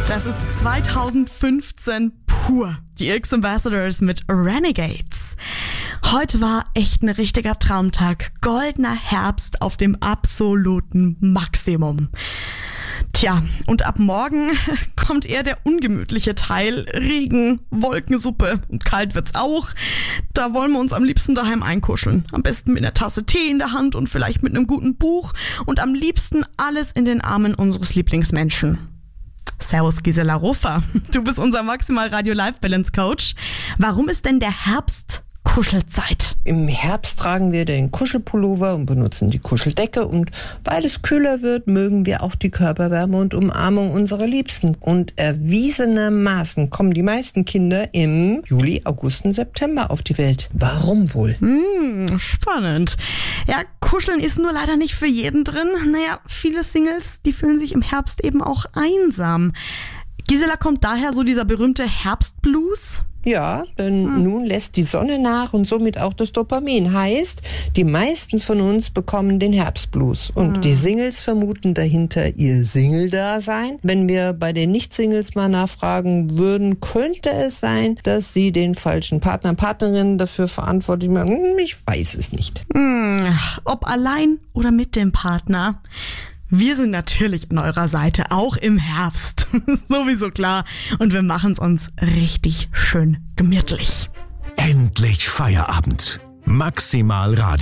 Das ist 2015 pur. Die X-Ambassadors mit Renegades. Heute war echt ein richtiger Traumtag. Goldener Herbst auf dem absoluten Maximum. Tja, und ab morgen kommt eher der ungemütliche Teil. Regen, Wolkensuppe und kalt wird's auch. Da wollen wir uns am liebsten daheim einkuscheln. Am besten mit einer Tasse Tee in der Hand und vielleicht mit einem guten Buch. Und am liebsten alles in den Armen unseres Lieblingsmenschen. Servus Gisela Ruffer, du bist unser Maximal Radio Life Balance Coach. Warum ist denn der Herbst Kuschelzeit? Im Herbst tragen wir den Kuschelpullover und benutzen die Kuscheldecke, und weil es kühler wird, mögen wir auch die Körperwärme und Umarmung unserer Liebsten. Und erwiesenermaßen kommen die meisten Kinder im Juli, August und September auf die Welt. Warum wohl? Spannend. Ja, Kuscheln ist nur leider nicht für jeden drin. Naja, viele Singles, die fühlen sich im Herbst eben auch einsam. Gisela, kommt daher so dieser berühmte Herbstblues? Ja, denn nun lässt die Sonne nach und somit auch das Dopamin. Heißt, die meisten von uns bekommen den Herbstblues. Und die Singles vermuten dahinter ihr Single-Dasein. Wenn wir bei den Nicht-Singles mal nachfragen würden, könnte es sein, dass sie den falschen Partner, Partnerin dafür verantwortlich machen. Ich weiß es nicht. Ob allein oder mit dem Partner. Wir sind natürlich an eurer Seite, auch im Herbst. Sowieso klar. Und wir machen es uns richtig schön gemütlich. Endlich Feierabend. Maximal Radio.